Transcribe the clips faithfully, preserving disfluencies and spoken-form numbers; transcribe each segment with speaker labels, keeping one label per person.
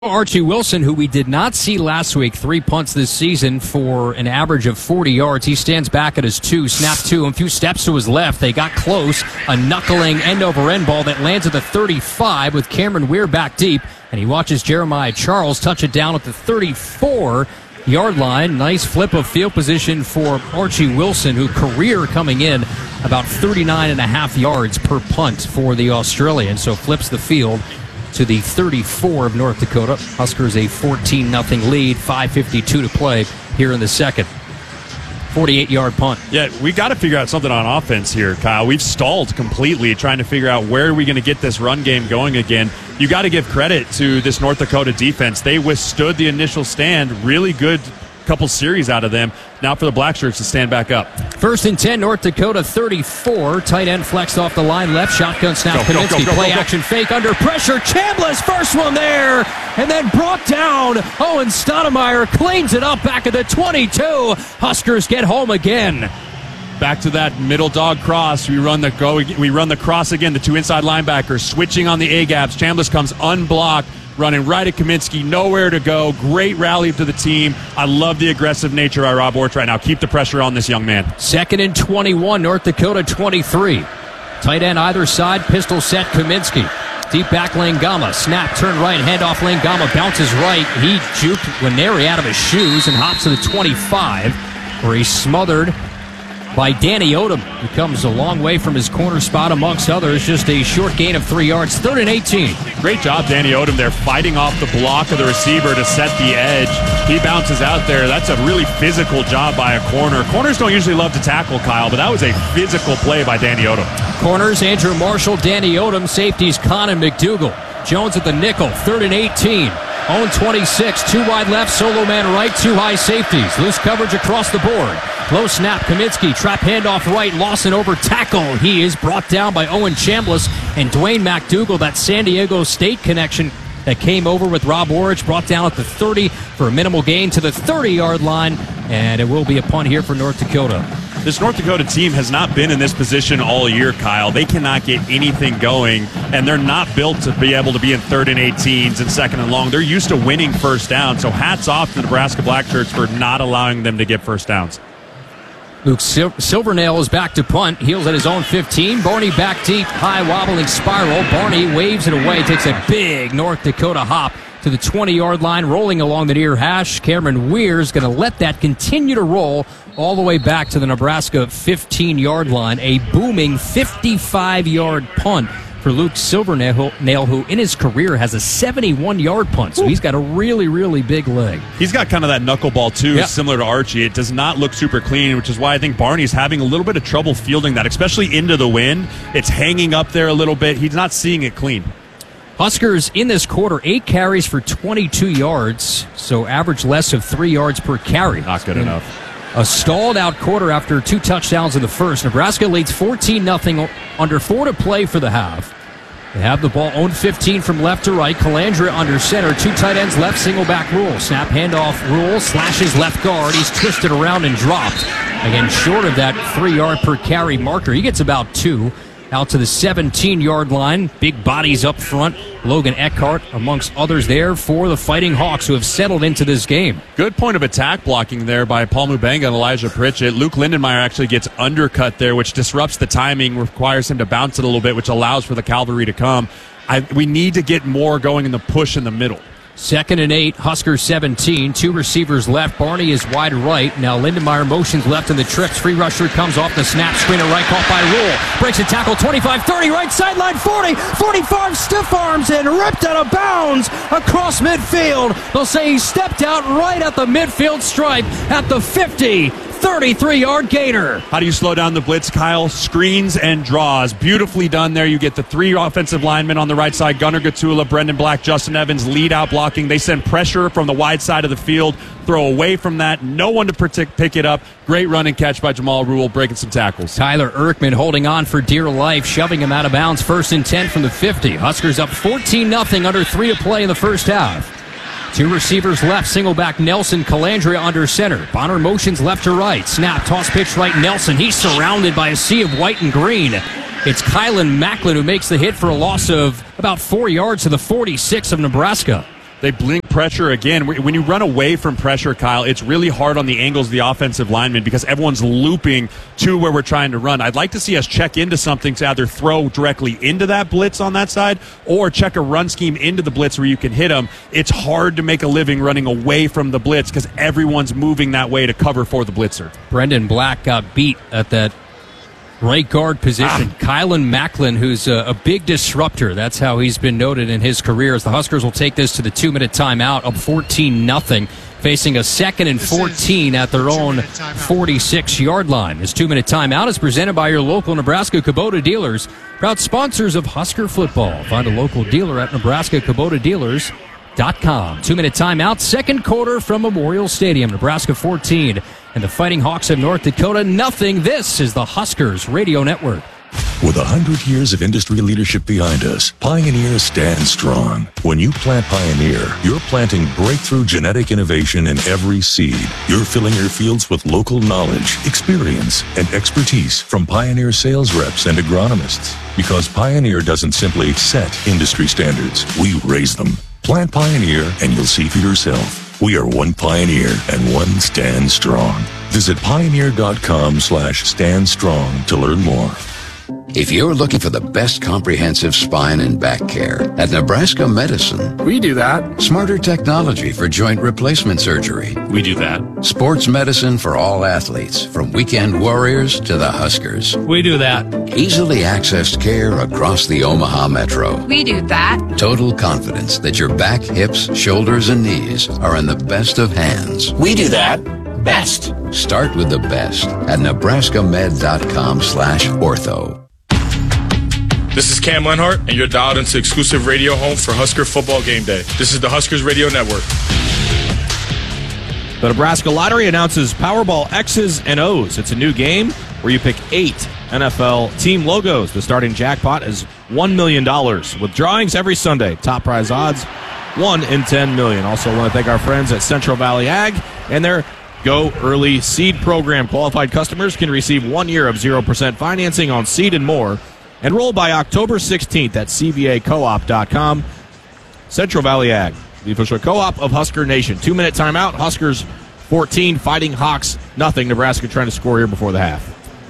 Speaker 1: Archie Wilson, who we did not see last week, three punts this season for an average of forty yards. He stands back at his two, snap two, and a few steps to his left. They got close. A knuckling end-over-end ball that lands at the thirty-five with Cameron Weir back deep. And he watches Jeremiah Charles touch it down at the thirty-four-yard line. Nice flip of field position for Archie Wilson, who career coming in about thirty-nine and a half yards per punt for the Australian. So flips the field to the thirty-four of North Dakota. Huskers a fourteen nothing lead, five fifty-two to play here in the second. forty-eight-yard punt.
Speaker 2: Yeah, we got to figure out something on offense here, Kyle. We've stalled completely trying to figure out where are we going to get this run game going again. You got to give credit to this North Dakota defense. They withstood the initial stand. Really good couple series out of them. Now for the Blackshirts to stand back up.
Speaker 1: First and ten, North Dakota thirty-four. Tight end flexed off the line left. Shotgun snap.
Speaker 2: Go, go,
Speaker 1: Kaminsky
Speaker 2: go, go,
Speaker 1: play
Speaker 2: go, go.
Speaker 1: action fake under pressure. Chambliss first one there. And then brought down. Owen Stoudemire cleans it up back at the twenty-two. Huskers get home again.
Speaker 2: Back to that middle dog cross. We run the go. We run the cross again. The two inside linebackers switching on the A-gaps. Chambliss comes unblocked, running right at Kaminsky. Nowhere to go. Great rally to the team. I love the aggressive nature by Rob Orch right now. Keep the pressure on this young man.
Speaker 1: Second and twenty-one. North Dakota twenty-three. Tight end either side. Pistol set Kaminsky. Deep back Langama. Snap, turn right, hand off Langama. Bounces right. He juked Nwaneri out of his shoes and hops to the twenty-five, where he's smothered by Danny Odom. He comes a long way from his corner spot amongst others. Just a short gain of three yards. Third and eighteen.
Speaker 2: Great job, Danny Odom there, fighting off the block of the receiver to set the edge. He bounces out there. That's a really physical job by a corner. Corners don't usually love to tackle, Kyle, but that was a physical play by Danny Odom.
Speaker 1: Corners, Andrew Marshall, Danny Odom. Safeties, Con and McDougal. Jones at the nickel. Third and eighteen. Own twenty-six. Two wide left, solo man right, two high safeties. Loose coverage across the board. Low snap, Kaminsky, trap handoff right, Lawson over tackle. He is brought down by Owen Chambliss and Dwayne McDougal, that San Diego State connection that came over with Rob Orch, brought down at the thirty for a minimal gain to the thirty-yard line, and it will be a punt here for North Dakota.
Speaker 2: This North Dakota team has not been in this position all year, Kyle. They cannot get anything going, and they're not built to be able to be in third and eighteens and second and long. They're used to winning first down, so hats off to the Nebraska Blackshirts for not allowing them to get first downs.
Speaker 1: Luke Sil- Silvernail is back to punt. Heels at his own fifteen. Barney back deep. High wobbling spiral. Barney waves it away. Takes a big North Dakota hop to the twenty-yard line, rolling along the near hash. Cameron Weir is going to let that continue to roll all the way back to the Nebraska fifteen-yard line. A booming fifty-five-yard punt for Luke Silvernail, who in his career has a seventy-one-yard punt. So he's got a really, really big leg.
Speaker 2: He's got kind of that knuckleball, too,
Speaker 1: yep.
Speaker 2: Similar to Archie. It does not look super clean, which is why I think Barney's having a little bit of trouble fielding that, especially into the wind. It's hanging up there a little bit. He's not seeing it clean.
Speaker 1: Huskers in this quarter, eight carries for twenty-two yards, so average less of three yards per carry.
Speaker 2: Not good
Speaker 1: and
Speaker 2: enough.
Speaker 1: A stalled out quarter after two touchdowns in the first. Nebraska leads fourteen nothing, under four to play for the half. They have the ball owned fifteen from left to right. Calandra under center. Two tight ends left, single back Rule. Snap handoff Rule, slashes left guard. He's twisted around and dropped. Again, short of that three yard per carry marker. He gets about two. Out to the seventeen-yard line. Big bodies up front. Logan Eckhart amongst others there for the Fighting Hawks, who have settled into this game.
Speaker 2: Good point of attack blocking there by Paul Mubenga and Elijah Pritchett. Luke Lindenmeyer actually gets undercut there, which disrupts the timing, requires him to bounce it a little bit, which allows for the cavalry to come. I, we need to get more going in the push in the middle.
Speaker 1: Second and eight, Huskers seventeen. Two receivers left. Barney is wide right. Now Lindenmeyer motions left in the trips. Free rusher comes off the snap. Screener right, caught by Rule. Breaks a tackle, twenty-five thirty, right sideline, forty, forty-five, stiff arms, and ripped out of bounds across midfield. They'll say he stepped out right at the midfield stripe at the fifty. thirty-three-yard gainer.
Speaker 2: How do you slow down the blitz, Kyle? Screens and draws. Beautifully done there. You get the three offensive linemen on the right side, Gunnar Gatula, Brendan Black, Justin Evans, lead out blocking. They send pressure from the wide side of the field, throw away from that. No one to pick it up. Great run and catch by Jamal Rule, breaking some tackles.
Speaker 1: Tyler Erkman holding on for dear life, shoving him out of bounds. First and ten from the fifty. Huskers up fourteen nothing, under three to play in the first half. Two receivers left, single back Nelson, Calandria under center. Bonner motions left to right. Snap, toss pitch right, Nelson. He's surrounded by a sea of white and green. It's Kylan Macklin who makes the hit for a loss of about four yards to the forty-six of Nebraska.
Speaker 2: They blink pressure again. When you run away from pressure, Kyle, it's really hard on the angles of the offensive linemen because everyone's looping to where we're trying to run. I'd like to see us check into something to either throw directly into that blitz on that side or check a run scheme into the blitz where you can hit them. It's hard to make a living running away from the blitz because everyone's moving that way to cover for the blitzer.
Speaker 1: Brendan Black got beat at that right guard position. Ah. Kylan Macklin, who's a, a big disruptor. That's how he's been noted in his career. As the Huskers will take this to the two-minute timeout, up fourteen nothing, facing a second and fourteen at their own forty-six-yard line. This two-minute timeout is presented by your local Nebraska Kubota dealers, proud sponsors of Husker football. Find a local dealer at Nebraska Kubota Dealers dot com. Two-minute timeout, second quarter from Memorial Stadium. Nebraska fourteen. And the Fighting Hawks of North Dakota, nothing. This is the Huskers Radio Network.
Speaker 3: With a hundred years of industry leadership behind us, Pioneer stands strong. When you plant Pioneer, you're planting breakthrough genetic innovation in every seed. You're filling your fields with local knowledge, experience, and expertise from Pioneer sales reps and agronomists. Because Pioneer doesn't simply set industry standards, we raise them. Plant Pioneer and you'll see for yourself. We are one Pioneer and one Stand Strong. Visit Pioneer.com slash Stand Strong to learn more.
Speaker 4: If you're looking for the best comprehensive spine and back care, at Nebraska Medicine,
Speaker 5: we do that.
Speaker 4: Smarter technology for joint replacement surgery.
Speaker 5: We do that.
Speaker 4: Sports medicine for all athletes, from weekend warriors to the Huskers.
Speaker 5: We do that.
Speaker 4: Easily accessed care across the Omaha Metro.
Speaker 6: We do that.
Speaker 4: Total confidence that your back, hips, shoulders, and knees are in the best of hands.
Speaker 5: We do that. Best.
Speaker 4: Start with the best at nebraskamed.com slash ortho.
Speaker 7: This is Cam Lenhart, and you're dialed into exclusive radio home for Husker Football Game Day. This is the Huskers Radio Network.
Speaker 8: The Nebraska Lottery announces Powerball X's and O's. It's a new game where you pick eight N F L team logos. The starting jackpot is one million dollars with drawings every Sunday. Top prize odds, one in ten million. Also want to thank our friends at Central Valley Ag and their Go Early Seed Program. Qualified customers can receive one year of zero percent financing on seed and more. Enroll by October sixteenth at C V A co op dot com. Central Valley Ag, the official co-op of Husker Nation. Two-minute timeout. Huskers fourteen, Fighting Hawks nothing. Nebraska trying to score here before the half.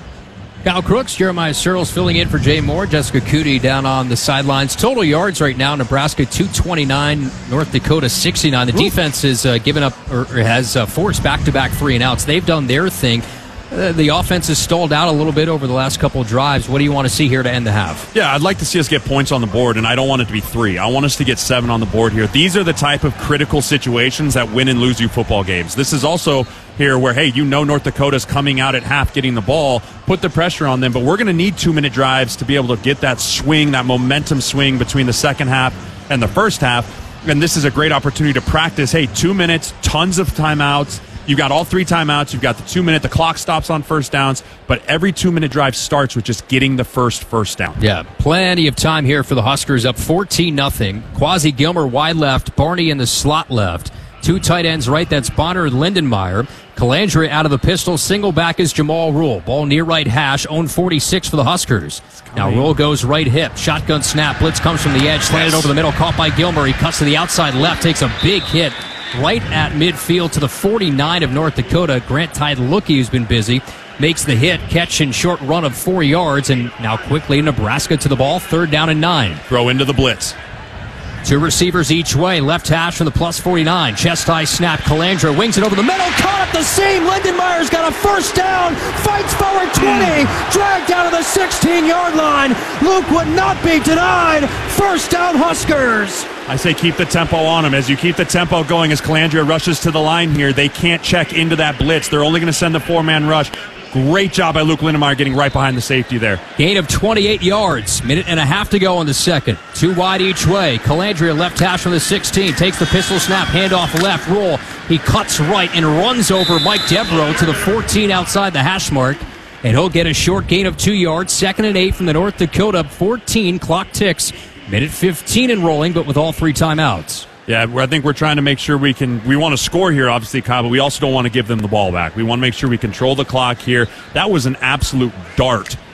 Speaker 1: Kyle Crooks, Jeremiah Searles filling in for Jay Moore. Jessica Cootie down on the sidelines. Total yards right now, Nebraska two twenty-nine, North Dakota sixty-nine. The Ooh. defense has uh, given up or has uh, forced back-to-back three and outs. They've done their thing. Uh, the offense has stalled out a little bit over the last couple of drives. What do you want to see here to end the half?
Speaker 2: Yeah, I'd like to see us get points on the board, and I don't want it to be three. I want us to get seven on the board here. These are the type of critical situations that win and lose you football games. This is also here where, hey, you know North Dakota's coming out at half getting the ball, put the pressure on them, but we're going to need two-minute drives to be able to get that swing, that momentum swing between the second half and the first half. And this is a great opportunity to practice, hey, two minutes, tons of timeouts. You've got all three timeouts. You've got the two minute. The clock stops on first downs, but every two minute drive starts with just getting the first first down.
Speaker 1: Yeah, plenty of time here for the Huskers. Up fourteen nothing. Quasi Gilmer wide left. Barney in the slot left. Two tight ends right. That's Bonner and Lindenmeyer. Calandria out of the pistol. Single back is Jamal Rule. Ball near right hash. Own forty-six for the Huskers. Now Rule goes right hip. Shotgun snap. Blitz comes from the edge. Slanted yes. over the middle. Caught by Gilmer. He cuts to the outside left. Takes a big hit right at midfield to the forty-nine of North Dakota. Grant Tide-Lookie, who's been busy, makes the hit, catch and short run of four yards, and now quickly Nebraska to the ball, third down and nine.
Speaker 2: Throw into the blitz.
Speaker 1: Two receivers each way, left hash from the plus forty-nine. Chest high snap, Calandra wings it over the middle, caught at the seam. Lindenmeyer's got a first down, fights forward twenty, dragged down to the sixteen-yard line. Luke would not be denied. First down, Huskers.
Speaker 2: I say keep the tempo on them. As you keep the tempo going, as Calandria rushes to the line here, they can't check into that blitz. They're only going to send the four-man rush. Great job by Luke Lindenmeyer getting right behind the safety there.
Speaker 1: Gain of twenty-eight yards. Minute and a half to go in the second. Two wide each way. Calandria left hash from the sixteen. Takes the pistol snap. Handoff left. Roll. He cuts right and runs over Mike Devereaux to the fourteen outside the hash mark. And he'll get a short gain of two yards. Second and eight from the North Dakota fourteen. Clock ticks. Minute fifteen and rolling, but with all three timeouts.
Speaker 2: Yeah, I think we're trying to make sure we can, we want to score here, obviously, Kyle, but we also don't want to give them the ball back. We want to make sure we control the clock here. That was an absolute dart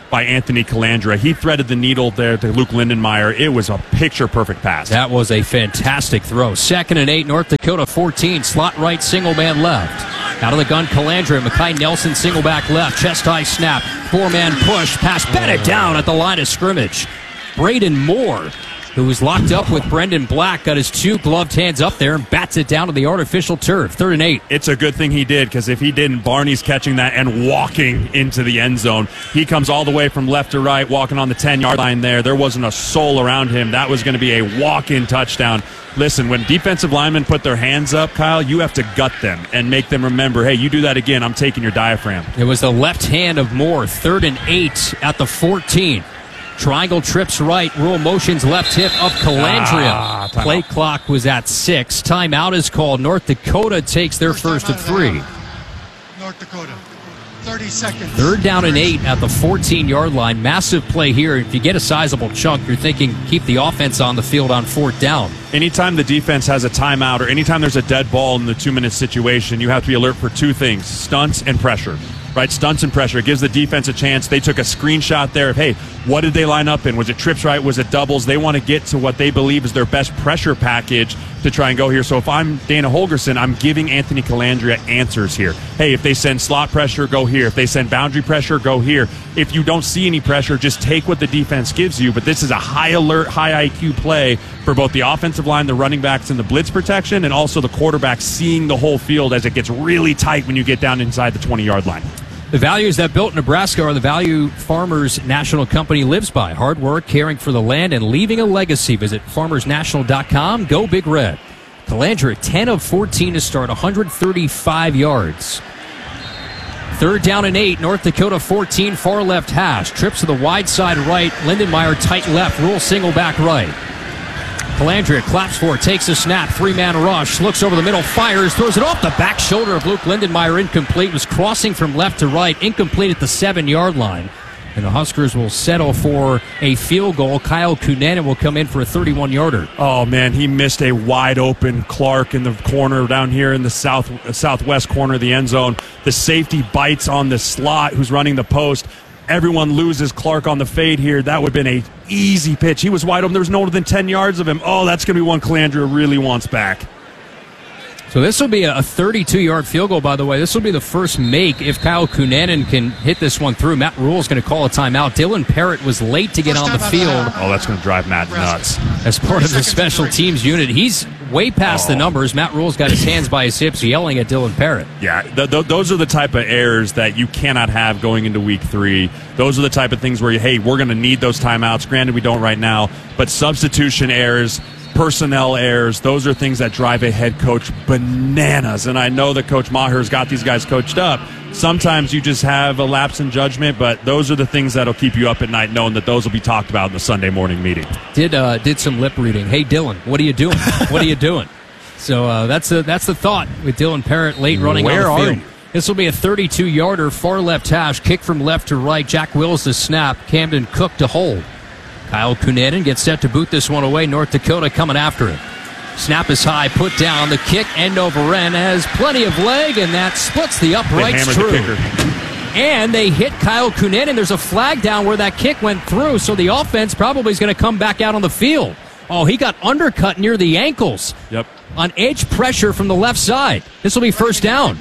Speaker 2: by Anthony Calandra. He threaded the needle there to Luke Lindenmeyer. It was a picture-perfect pass.
Speaker 1: That was a fantastic throw. Second and eight, North Dakota fourteen. Slot right, single man left. Out of the gun, Calandra. Makai Nelson, single back left. Chest high snap. Four-man push. Pass batted down at the line of scrimmage. Braden Moore, who was locked up with Brendan Black, got his two gloved hands up there and bats it down to the artificial turf. Third and eight.
Speaker 2: It's a good thing he did, because if he didn't, Barney's catching that and walking into the end zone. He comes all the way from left to right, walking on the ten-yard line there. There wasn't a soul around him. That was going to be a walk-in touchdown. Listen, when defensive linemen put their hands up, Kyle, you have to gut them and make them remember, hey, you do that again, I'm taking your diaphragm.
Speaker 1: It was the left hand of Moore. Third and eight at the fourteen. Triangle trips right. Rule motions left hip of Calandria.
Speaker 2: Ah,
Speaker 1: Play clock was at six. Timeout is called. North Dakota takes their first, first of three.
Speaker 6: North Dakota. thirty seconds.
Speaker 1: Third down and eight at the fourteen-yard line. Massive play here. If you get a sizable chunk, you're thinking keep the offense on the field on fourth down.
Speaker 2: Anytime the defense has a timeout or anytime there's a dead ball in the two-minute situation, you have to be alert for two things, stunts and pressure. Right, stunts and pressure. It gives the defense a chance. They took a screenshot there of, hey, what did they line up in? Was it trips right? Was it doubles? They want to get to what they believe is their best pressure package to try and go here. So if I'm Dana Holgerson, I'm giving Anthony Calandria answers here. Hey, if they send slot pressure, go here. If they send boundary pressure, go here. If you don't see any pressure, just take what the defense gives you. But this is a high alert, high I Q play for both the offensive line, the running backs, and the blitz protection, and also the quarterback seeing the whole field as it gets really tight when you get down inside the twenty-yard line.
Speaker 1: The values that built Nebraska are the value Farmers National Company lives by. Hard work, caring for the land, and leaving a legacy. Visit farmers national dot com. Go Big Red. Calandra, ten of fourteen to start, one hundred thirty-five yards. Third down and eight, North Dakota fourteen, far left hash. Trips to the wide side right. Lindenmeyer tight left. Rule single back right. Calandria claps for it, takes a snap, three-man rush, looks over the middle, fires, throws it off the back shoulder of Luke Lindenmeyer, incomplete, was crossing from left to right, incomplete at the seven-yard line. And the Huskers will settle for a field goal. Kyle Kunanen will come in for a thirty-one-yarder.
Speaker 2: Oh, man, he missed a wide-open Clark in the corner down here in the south southwest corner of the end zone. The safety bites on the slot who's running the post. Everyone loses Clark on the fade here. That would have been an easy pitch. He was wide open. There was no more than ten yards of him. Oh, that's going to be one Calandria really wants back.
Speaker 1: So this will be a thirty-two-yard field goal, by the way. This will be the first make if Kyle Kunanen can hit this one through. Matt Rule is going to call a timeout. Dylan Parrott was late to get on the field.
Speaker 2: Oh, that's going to drive Matt nuts.
Speaker 1: As part of the special teams unit, he's way past
Speaker 2: oh.
Speaker 1: the numbers. Matt Rule's got his hands by his hips yelling at Dylan Parrott.
Speaker 2: Yeah, th- th- those are the type of errors that you cannot have going into week three. Those are the type of things where, you, hey, we're going to need those timeouts. Granted, we don't right now, but substitution errors, personnel errors, those are things that drive a head coach bananas. And I know that Coach Maher's got these guys coached up. Sometimes you just have a lapse in judgment, but those are the things that'll keep you up at night, knowing that those will be talked about in the Sunday morning meeting.
Speaker 1: Did uh, did some lip reading. Hey, Dylan, what are you doing? What are you doing? So uh, that's a, that's the thought with Dylan Parrott late running
Speaker 2: Where
Speaker 1: on the field.
Speaker 2: are you?
Speaker 1: This will be a thirty-two-yarder, far left hash, kick from left to right. Jack Wills to snap. Camden Cook to hold. Kyle Kunanen gets set to boot this one away. North Dakota coming after it. Snap is high, put down. The kick end over end has plenty of leg, and that splits the uprights true.
Speaker 2: The
Speaker 1: and they hit Kyle Kunanen. There's a flag down where that kick went through, so the offense probably is going to come back out on the field. Oh, he got undercut near the ankles.
Speaker 2: Yep.
Speaker 1: On edge pressure from the left side. This will be first down.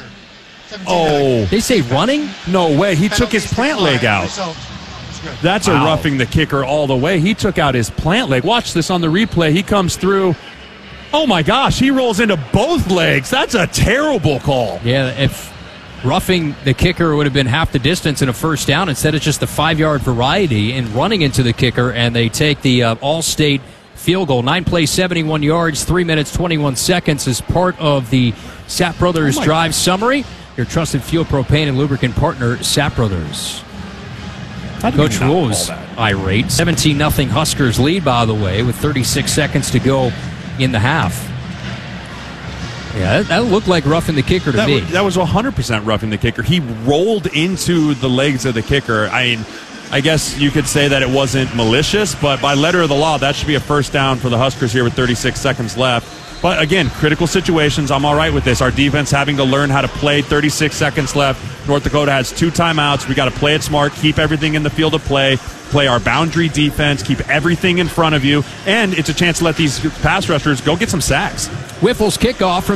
Speaker 2: Oh.
Speaker 1: They say running?
Speaker 2: No way. He took his plant leg out. That's wow. a roughing the kicker all the way. He took out his plant leg. Watch this on the replay. He comes through. Oh, my gosh. He rolls into both legs. That's a terrible call.
Speaker 1: Yeah, if roughing the kicker would have been half the distance in a first down, instead it's just the five-yard variety in running into the kicker, and they take the uh, all-state field goal. Nine plays, seventy-one yards, three minutes, twenty-one seconds as part of the Sapp Brothers oh drive summary. Your trusted fuel, propane, and lubricant partner, Sapp Brothers. Coach Rule was irate. seventeen nothing Huskers lead, by the way, with thirty-six seconds to go in the half. Yeah, that, that looked like roughing the kicker to
Speaker 2: that
Speaker 1: me.
Speaker 2: Was, that was one hundred percent roughing the kicker. He rolled into the legs of the kicker. I mean, I guess you could say that it wasn't malicious, but by letter of the law, that should be a first down for the Huskers here with thirty-six seconds left. But again, critical situations, I'm all right with this. Our defense having to learn how to play. thirty-six seconds left. North Dakota has two timeouts. We got to play it smart, keep everything in the field of play, play our boundary defense, keep everything in front of you, and it's a chance to let these pass rushers go get some sacks.
Speaker 1: Whiffle's kickoff from